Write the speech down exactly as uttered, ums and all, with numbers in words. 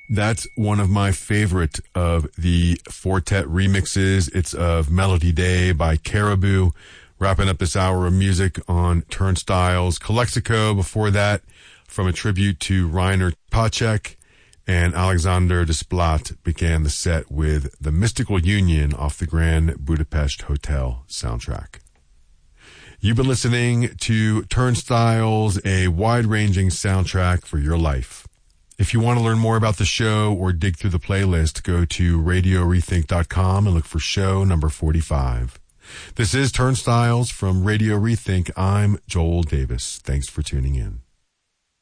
That's one of my favorite of the Fortet remixes. It's of Melody Day by Caribou. Wrapping up this hour of music on Turnstiles. Calexico before that, from a tribute to Rainer Pacek, and Alexander Desplat began the set with The Mystical Union off the Grand Budapest Hotel soundtrack. You've been listening to Turnstiles, a wide-ranging soundtrack for your life. If you want to learn more about the show or dig through the playlist, go to radio rethink dot com and look for show number forty-five. This is Turnstiles from Radio Rethink. I'm Joel Davis. Thanks for tuning in.